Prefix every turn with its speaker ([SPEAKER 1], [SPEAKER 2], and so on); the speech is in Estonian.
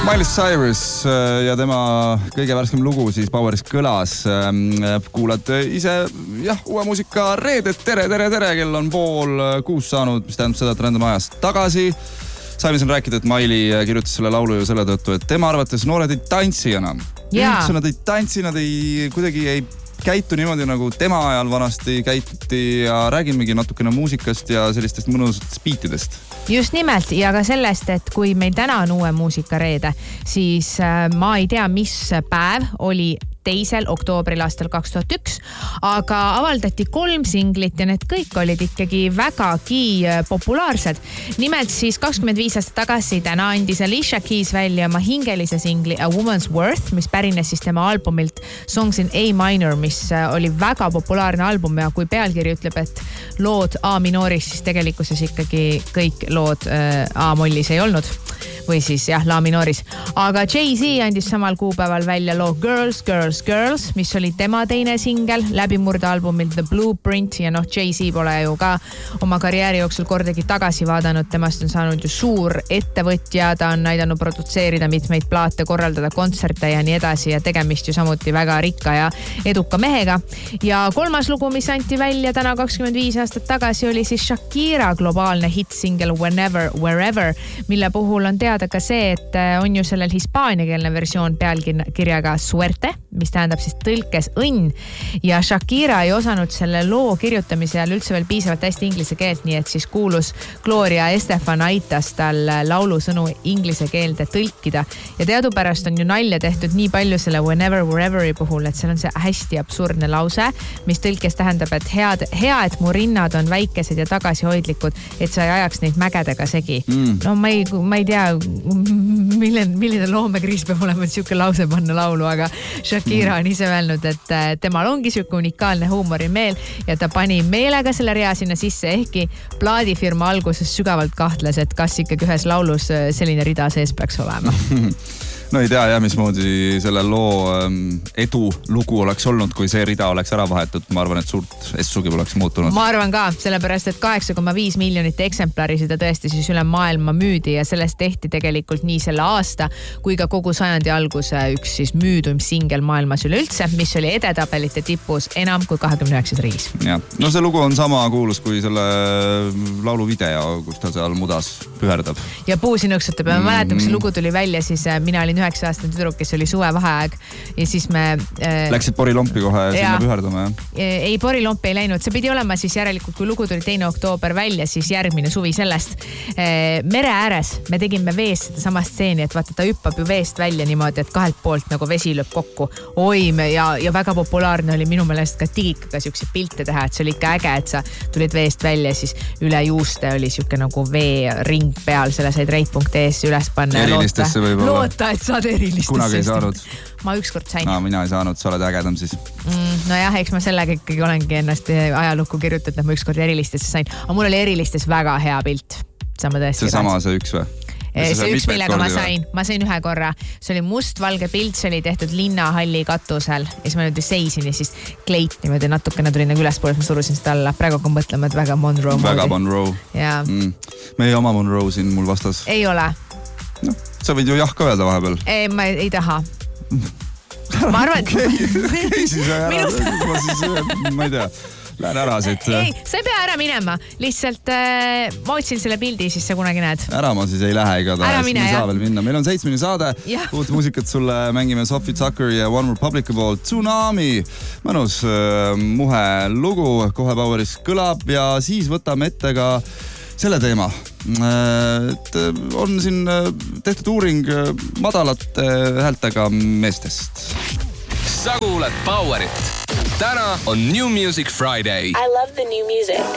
[SPEAKER 1] Miley Cyrus ja tema kõige värskem lugu siis Poweris kõlas. Kuulad ise uue muusika reedet. Tere, kell on 5:30 saanud, mis tähendab seda, et Random ajast tagasi. Saime siin rääkida, et Miley kirjutas selle laulu ju selle tõttu, et tema arvates noored ei tantsi enam. Üldse nad ei tantsi, nad kuidagi ei käitu niimoodi nagu tema ajal vanasti käituti ja räägimegi natukene muusikast ja sellistest mõnusatest biitidest.
[SPEAKER 2] Just nimelt ja ka sellest, et kui meil täna on uue muusikareede, siis ma ei tea, mis päev oli 2. oktoobril aastal 2001, aga avaldati 3 singlit ja need kõik olid ikkagi vägagi populaarsed. Nimelt siis 25 aastat tagasi täna andis Alicia Keys välja oma hingelise singli A Woman's Worth, mis pärines siis tema albumilt Songs in A Minor, mis oli väga populaarne album ja kui pealkiri ütleb, et lood A minooris, siis tegelikkuses ikkagi kõik lood A mollis ei olnud või siis La minooris. Aga Jay-Z andis samal kuupäeval välja loo Girls, mis oli tema teine singel läbimurdealbumilt The Blueprint ja Jay-Z pole ju ka oma karjääri jooksul kordagi tagasi vaadanud. Temast on saanud ju suur ettevõtja, ta on aidanud produtseerida mitmeid plaate, korraldada kontserte ja nii edasi ja tegemist ju samuti väga rikka ja eduka mehega. Ja 3. lugu, mis anti välja täna 25 aastat tagasi, oli siis Shakira globaalne hitsingel Whenever, Wherever, mille puhul on teada ka see, et on ju sellel hispaaniakeelne versioon pealkirjaga Suerte, mis tähendab siis tõlkes õnn ja Shakira ei osanud selle loo kirjutamise ajal üldse veel piisavalt hästi inglise keelt, nii et siis kuulus Gloria Estefan aitas tal laulusõnu inglise keelde tõlkida ja teadupärast on ju nalja tehtud nii palju selle Whenever Whereveri puhul, et seal on see hästi absurdne lause, mis tõlkes tähendab, et hea, et mu rinnad on väikesed ja tagasihoidlikud, et sa ei ajaks neid mägedega segi. No ma ei tea, milline loomekriis peab olema, et siuke lause panna laulu, aga Shakira on ise öelnud, et temal ongi siuke unikaalne huumorimeel ja ta pani meelega selle rea sinna sisse, ehkki plaadifirma alguses sügavalt kahtles, et kas ikkagi ühes laulus selline rida sees peaks olema.
[SPEAKER 1] No ei tea mismoodi selle loo edu lugu oleks olnud, kui see rida oleks ära vahetud. Ma arvan, et suurt essugi poleks muutunud.
[SPEAKER 2] Ma arvan ka, sellepärast, et 8,5 miljonit eksemplari seda tõesti siis üle maailma müüdi ja sellest tehti tegelikult nii selle aasta kui ka kogu sajandi alguse üks siis müüdum singel maailmas üleüldse, mis oli edetabelite tipus enam kui 29 riigis.
[SPEAKER 1] Ja. No see lugu on sama kuulus kui selle laulu video, kus ta seal mudas püherdab.
[SPEAKER 2] Ja puusi nõksutab. Ma mäletan, kui see lugu tuli välja, siis mina olin 9-aastane tüdruk, kes oli suvevaheaeg ja siis me...
[SPEAKER 1] Läksid Porilompi kohe sinna püherdama, jah?
[SPEAKER 2] Ei, Porilompi ei läinud. See pidi olema siis järelikult, kui lugu tuli 2. oktoober välja, siis järgmine suvi sellest. Mere ääres me tegime veest seda sama stseeni, et vaata, ta hüppab ju veest välja niimoodi, et kahelt poolt nagu vesi lööb kokku. Ja väga populaarne oli minu meelest ka digikaga siukse pilte teha, et see oli ikka äge, et sa tulid veest välja, siis üle juuste oli siuke nagu veering peal, selle said reit.es üles panna ja loota, et saad erilistesse.
[SPEAKER 1] Kunagi ei saanud.
[SPEAKER 2] Ma ükskord sain.
[SPEAKER 1] Mina ei saanud, sa oled ägedam siis.
[SPEAKER 2] No jah, eks ma sellega ikkagi olengi ennast ajalukku kirjutanud, et ma ükskord erilistesse sain. Aga mul oli erilistes väga hea pilt.
[SPEAKER 1] See sama, see üks või?
[SPEAKER 2] See üks, millega ma sain ühe korra. See oli mustvalge pilt, see oli tehtud linnahalli katusel ja siis ma nüüd seisin ja siis kleit niimoodi natukene tuli nagu ülespoole, ma surusin seda alla. Praegu on mõtlema, et väga Monroe.
[SPEAKER 1] Väga Monroe. Meie oma Monroe siin mul vastas.
[SPEAKER 2] Ei ole.
[SPEAKER 1] No, sa võid ju jah ka öelda vahepeal.
[SPEAKER 2] Ei, ma ei taha. Ma arvan,
[SPEAKER 1] ma ei tea. Lähen ära siit.
[SPEAKER 2] Ei, sa ei pea ära minema. Lihtsalt ma otsin selle pildi, siis sa kunagi näed.
[SPEAKER 1] Ära ma siis ei lähe igatahes. Me ei saa veel minna. Meil on 7 saade. Uut muusikat sulle mängime Sophie Tucker ja One Republica poolt Tsunami. Mõnus muhe lugu. Kohe Poweris kõlab ja siis võtame ette ka selle teema. Et on siin tehtud uuring madalate häältega meestest.
[SPEAKER 3] Sa kuuled Powerit. Täna on New Music Friday.
[SPEAKER 4] I love the new music.